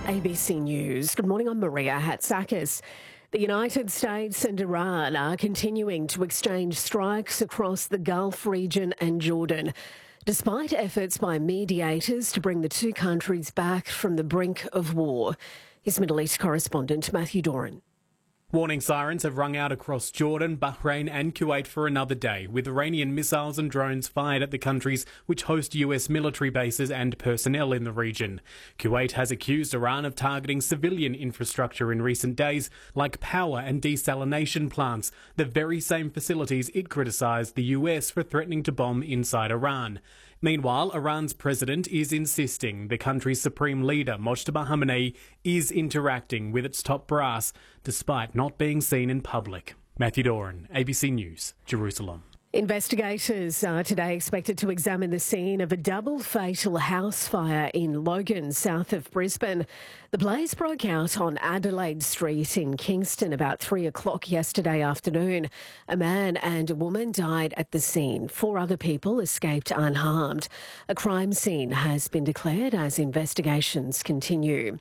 ABC News. Good morning, I'm Maria Hatzakis. The United States and Iran are continuing to exchange strikes across the Gulf region and Jordan, despite efforts by mediators to bring the two countries back from the brink of war. Here's Middle East correspondent Matthew Doran. Warning sirens have rung out across Jordan, Bahrain and Kuwait for another day, with Iranian missiles and drones fired at the countries which host US military bases and personnel in the region. Kuwait has accused Iran of targeting civilian infrastructure in recent days, like power and desalination plants, the very same facilities it criticised the US for threatening to bomb inside Iran. Meanwhile, Iran's president is insisting the country's supreme leader, Mojtaba Khamenei, is interacting with its top brass, despite not being seen in public. Matthew Doran, ABC News, Jerusalem. Investigators are today expected to examine the scene of a double fatal house fire in Logan, south of Brisbane. The blaze broke out on Adelaide Street in Kingston about 3 o'clock yesterday afternoon. A man and a woman died at the scene. 4 other people escaped unharmed. A crime scene has been declared as investigations continue.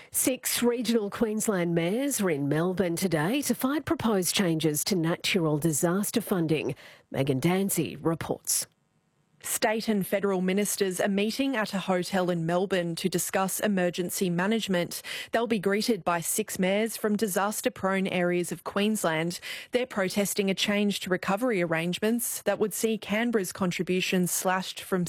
6 regional Queensland mayors are in Melbourne today to fight proposed changes to natural disaster funding. Megan Dancy reports. State and federal ministers are meeting at a hotel in Melbourne to discuss emergency management. They'll be greeted by 6 mayors from disaster-prone areas of Queensland. They're protesting a change to recovery arrangements that would see Canberra's contributions slashed from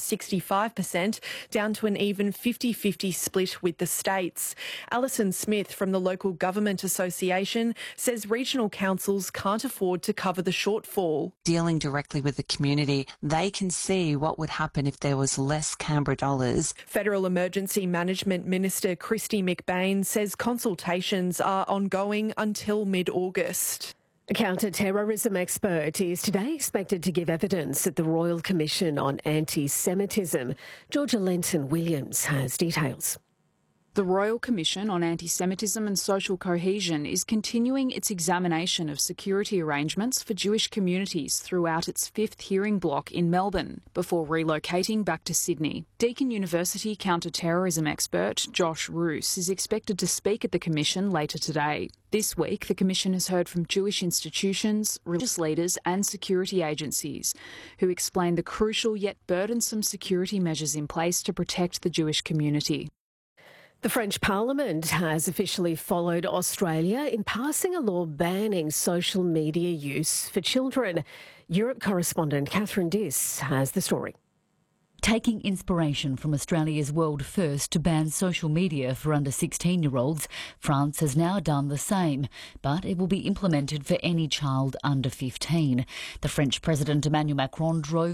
65% down to an even 50-50 split with the states. Alison Smith from the Local Government Association says regional councils can't afford to cover the shortfall. Dealing directly with the community, they can see what would happen if there was less Canberra dollars. Federal Emergency Management Minister Kristy McBain says consultations are ongoing until mid-August. A counter-terrorism expert is today expected to give evidence at the Royal Commission on Anti-Semitism. Georgia Lenton-Williams has details. The Royal Commission on Anti-Semitism and Social Cohesion is continuing its examination of security arrangements for Jewish communities throughout its 5th hearing block in Melbourne, before relocating back to Sydney. Deakin University counter-terrorism expert Josh Roos is expected to speak at the Commission later today. This week, the Commission has heard from Jewish institutions, religious leaders and security agencies, who explain the crucial yet burdensome security measures in place to protect the Jewish community. The French Parliament has officially followed Australia in passing a law banning social media use for children. Europe correspondent Catherine Diss has the story. Taking inspiration from Australia's world first to ban social media for under 16-year-olds, France has now done the same, but it will be implemented for any child under 15. The French President Emmanuel Macron drove